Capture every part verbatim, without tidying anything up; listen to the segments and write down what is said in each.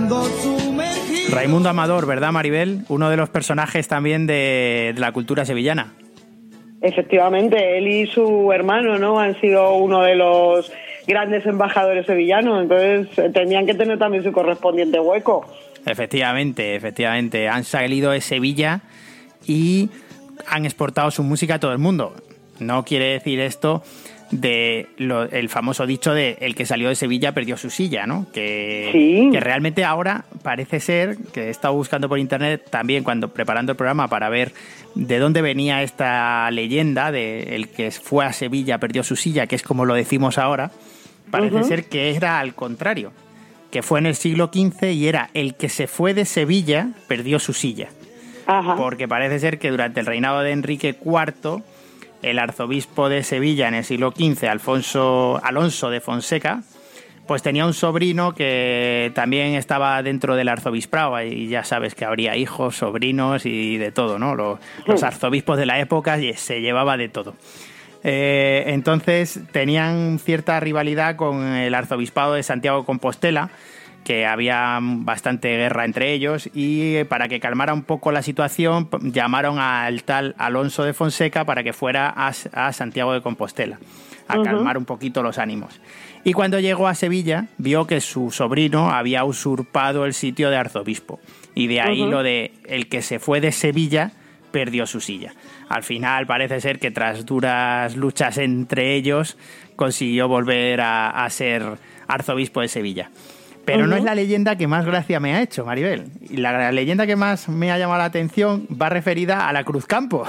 Raimundo Amador, ¿verdad, Maribel? Uno de los personajes también de, de la cultura sevillana. Efectivamente, él y su hermano, ¿no?, han sido uno de los grandes embajadores sevillanos, entonces tenían que tener también su correspondiente hueco. Efectivamente, efectivamente. Han salido de Sevilla y han exportado su música a todo el mundo. No quiere decir esto de lo, el famoso dicho de el que salió de Sevilla perdió su silla, ¿no? Que, sí. que realmente ahora parece ser, que he estado buscando por internet también cuando preparando el programa para ver de dónde venía esta leyenda de el que fue a Sevilla perdió su silla, que es como lo decimos ahora, parece uh-huh. ser que era al contrario, que fue en el siglo quince y era el que se fue de Sevilla perdió su silla. Ajá. Porque parece ser que durante el reinado de Enrique cuarto, el arzobispo de Sevilla en el siglo quince, Alfonso Alonso de Fonseca, pues tenía un sobrino que también estaba dentro del arzobispado, y ya sabes que habría hijos, sobrinos y de todo, ¿no? Los, los arzobispos de la época se llevaba de todo. Eh, entonces tenían cierta rivalidad con el arzobispado de Santiago de Compostela, que había bastante guerra entre ellos, y para que calmara un poco la situación llamaron al tal Alonso de Fonseca para que fuera a, a Santiago de Compostela a uh-huh. calmar un poquito los ánimos. Y cuando llegó a Sevilla vio que su sobrino había usurpado el sitio de arzobispo, y de ahí uh-huh. lo de el que se fue de Sevilla perdió su silla. Al final parece ser que tras duras luchas entre ellos consiguió volver a, a ser arzobispo de Sevilla. Pero uh-huh. no es la leyenda que más gracia me ha hecho, Maribel. Y la, la leyenda que más me ha llamado la atención va referida a la Cruzcampo.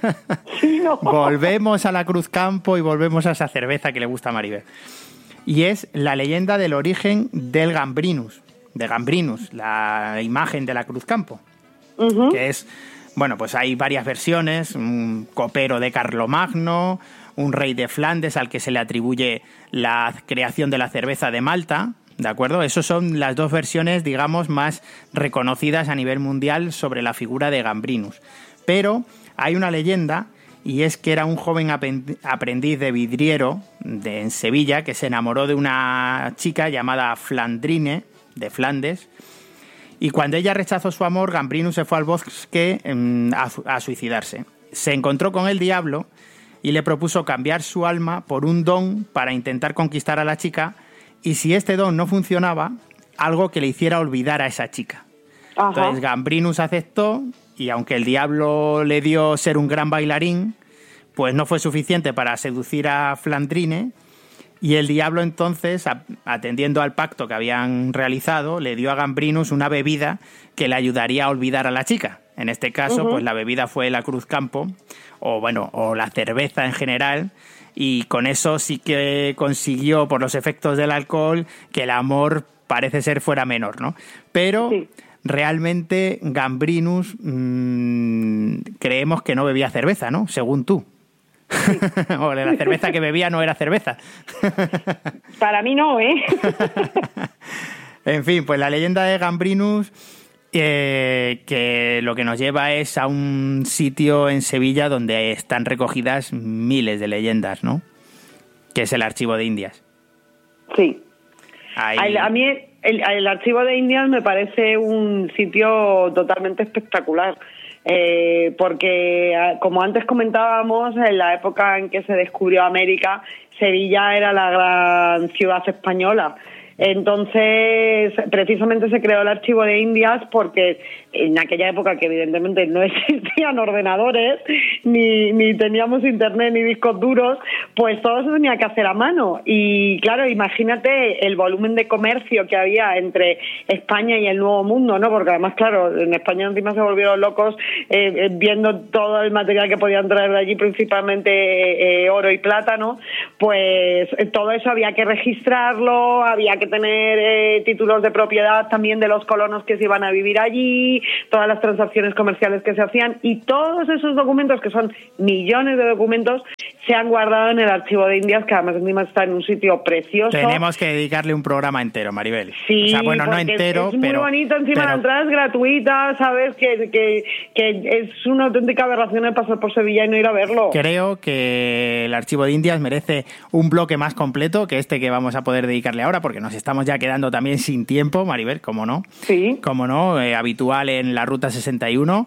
Sí, no. Volvemos a la Cruzcampo y volvemos a esa cerveza que le gusta a Maribel. Y es la leyenda del origen del Gambrinus, de Gambrinus, la imagen de la Cruzcampo. Uh-huh. Que es, bueno, pues hay varias versiones, un copero de Carlomagno, un rey de Flandes al que se le atribuye la creación de la cerveza de Malta. ¿De acuerdo? Esas son las dos versiones, digamos, más reconocidas a nivel mundial sobre la figura de Gambrinus. Pero hay una leyenda, y es que era un joven aprendiz de vidriero de, en Sevilla, que se enamoró de una chica llamada Flandrine, de Flandes, y cuando ella rechazó su amor, Gambrinus se fue al bosque eh, a, a suicidarse. Se encontró con el diablo y le propuso cambiar su alma por un don para intentar conquistar a la chica, y si este don no funcionaba, algo que le hiciera olvidar a esa chica. Ajá. Entonces Gambrinus aceptó, y aunque el diablo le dio ser un gran bailarín, pues no fue suficiente para seducir a Flandrine, y el diablo entonces, atendiendo al pacto que habían realizado, le dio a Gambrinus una bebida que le ayudaría a olvidar a la chica. En este caso, uh-huh. pues la bebida fue la Cruzcampo, o bueno, o la cerveza en general, y con eso sí que consiguió, por los efectos del alcohol, que el amor parece ser fuera menor, ¿no? Pero sí. realmente Gambrinus mmm, creemos que no bebía cerveza, ¿no? Según tú. Sí. O la cerveza que bebía no era cerveza. Para mí no, ¿eh? En fin, pues la leyenda de Gambrinus, eh, que lo que nos lleva es a un sitio en Sevilla donde están recogidas miles de leyendas, ¿no? Que es el Archivo de Indias. Sí. Ahí... A mí el, el Archivo de Indias me parece un sitio totalmente espectacular. Eh, porque, como antes comentábamos, en la época en que se descubrió América, Sevilla era la gran ciudad española. Entonces, precisamente se creó el Archivo de Indias porque en aquella época, que evidentemente no existían ordenadores, ni, ni teníamos internet ni discos duros, pues todo se tenía que hacer a mano. Y claro, imagínate el volumen de comercio que había entre España y el Nuevo Mundo, ¿no? Porque además, claro, en España encima se volvieron locos eh, viendo todo el material que podían traer de allí, principalmente eh, oro y plátano. Pues todo eso había que registrarlo, había que tener eh, títulos de propiedad también de los colonos que se iban a vivir allí, todas las transacciones comerciales que se hacían, y todos esos documentos, que son millones de documentos, se han guardado en el Archivo de Indias, que además encima está en un sitio precioso. Tenemos que dedicarle un programa entero, Maribel. Sí, o sea, bueno, no entero, es, es muy pero, bonito, encima pero... la entrada es gratuita, sabes que, que, que es una auténtica aberración el pasar por Sevilla y no ir a verlo. Creo que el Archivo de Indias merece un bloque más completo que este que vamos a poder dedicarle ahora, porque nos estamos ya quedando también sin tiempo, Maribel, como no. Sí. Como no, eh, habitual en la Ruta sesenta y uno.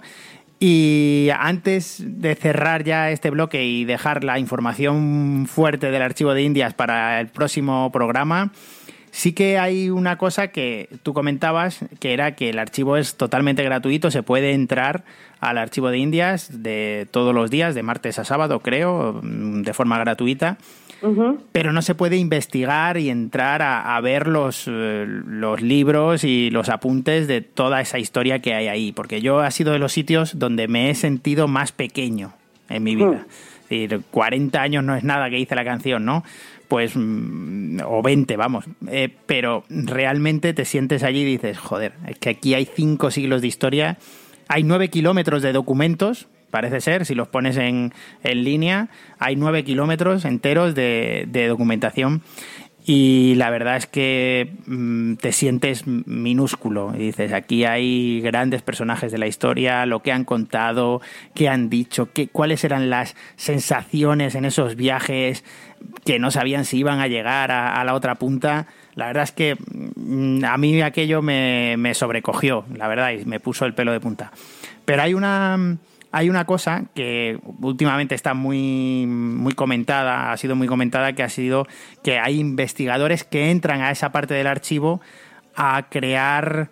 Y antes de cerrar ya este bloque y dejar la información fuerte del Archivo de Indias para el próximo programa, sí que hay una cosa que tú comentabas, que era que el archivo es totalmente gratuito, se puede entrar al Archivo de Indias de todos los días, de martes a sábado, creo, de forma gratuita. Uh-huh. Pero no se puede investigar y entrar a, a ver los, eh, los libros y los apuntes de toda esa historia que hay ahí, porque yo ha sido de los sitios donde me he sentido más pequeño en mi vida. Uh-huh. Es decir, cuarenta años no es nada que hice la canción, ¿no? Pues, o veinte, vamos. Eh, pero realmente te sientes allí y dices, joder, es que aquí hay cinco siglos de historia, hay nueve kilómetros de documentos. Parece ser, si los pones en, en línea, hay nueve kilómetros enteros de, de documentación y la verdad es que mmm, te sientes minúsculo y dices, aquí hay grandes personajes de la historia, lo que han contado, qué han dicho, qué, cuáles eran las sensaciones en esos viajes que no sabían si iban a llegar a, a la otra punta. La verdad es que mmm, a mí aquello me, me sobrecogió, la verdad, y me puso el pelo de punta. Pero hay una... Hay una cosa que últimamente está muy, muy comentada, ha sido muy comentada, que ha sido que hay investigadores que entran a esa parte del archivo a crear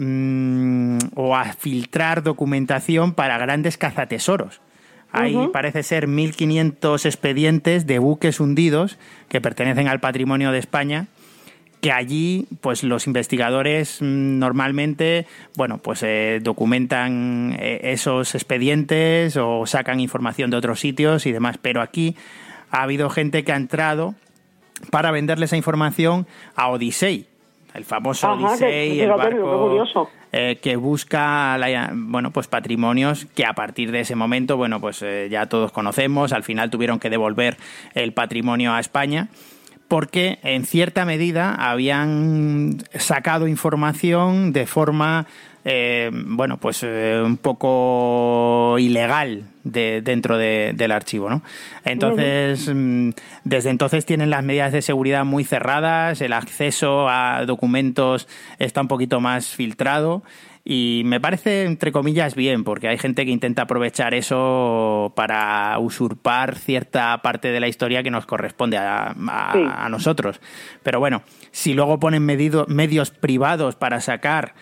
mmm, o a filtrar documentación para grandes cazatesoros. Hay, uh-huh. parece ser, mil quinientos expedientes de buques hundidos que pertenecen al patrimonio de España, que allí pues los investigadores normalmente bueno pues eh, documentan eh, esos expedientes o sacan información de otros sitios y demás, pero aquí ha habido gente que ha entrado para venderle esa información a Odisei, el famoso Ajá, Odisei, que, el barco eh, que busca la, bueno pues patrimonios que a partir de ese momento bueno pues eh, ya todos conocemos. Al final tuvieron que devolver el patrimonio a España, porque en cierta medida habían sacado información de forma, eh, bueno, pues eh, un poco ilegal de, dentro de, del archivo, ¿no? Entonces, uh-huh. desde entonces tienen las medidas de seguridad muy cerradas, el acceso a documentos está un poquito más filtrado. Y me parece, entre comillas, bien, porque hay gente que intenta aprovechar eso para usurpar cierta parte de la historia que nos corresponde a, a, sí. a nosotros. Pero bueno, si luego ponen medido, medios privados para sacar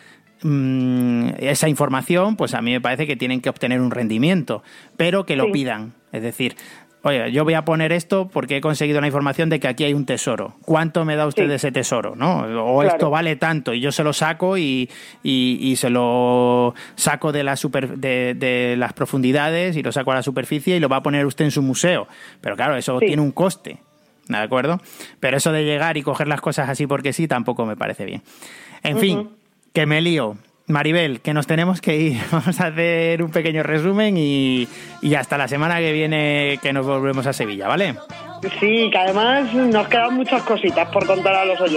mmm, esa información, pues a mí me parece que tienen que obtener un rendimiento, pero que lo sí. pidan. Es decir, oye, yo voy a poner esto porque he conseguido la información de que aquí hay un tesoro. ¿Cuánto me da usted sí. de ese tesoro? ¿No? O claro. esto vale tanto y yo se lo saco y, y, y se lo saco de, la super, de, de las profundidades y lo saco a la superficie y lo va a poner usted en su museo. Pero claro, eso sí. tiene un coste, ¿de acuerdo? Pero eso de llegar y coger las cosas así porque sí tampoco me parece bien. En uh-huh. fin, que me lío. Maribel, que nos tenemos que ir. Vamos a hacer un pequeño resumen y, y hasta la semana que viene que nos volvemos a Sevilla, ¿vale? Sí, que además nos quedan muchas cositas por contar a los oyentes.